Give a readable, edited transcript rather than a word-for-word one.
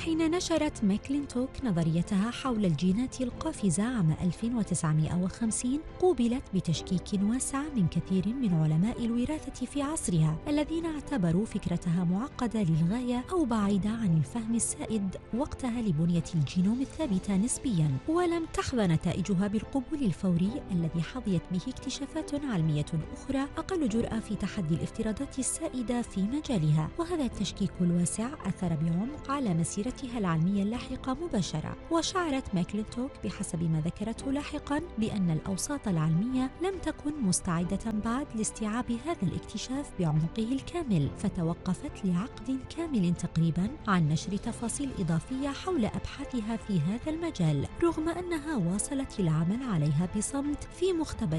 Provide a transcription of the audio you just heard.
حين نشرت ماكلينتوك نظريتها حول الجينات القافزة عام 1950 قوبلت بتشكيك واسع من كثير من علماء الوراثة في عصرها الذين اعتبروا فكرتها معقدة للغاية أو بعيدة عن الفهم السائد وقتها لبنية الجينوم الثابتة نسبياً. ولم تحظى نتائجها بالقبول الفوري الذي حظيت به اكتشافات علمية أخرى أقل جرأة في تحدي الافتراضات السائدة في مجالها، وهذا التشكيك الواسع أثر بعمق على مسيرتها العلمية اللاحقة مباشرة. وشعرت ماكلينتوك بحسب ما ذكرته لاحقاً بأن الأوساط العلمية لم تكن مستعدة بعد لاستيعاب هذا الاكتشاف بعمقه الكامل، فتوقفت لعقد كامل تقريباً عن نشر تفاصيل إضافية حول أبحاثها في هذا المجال، رغم أنها واصلت العمل عليها بصمت في مختبر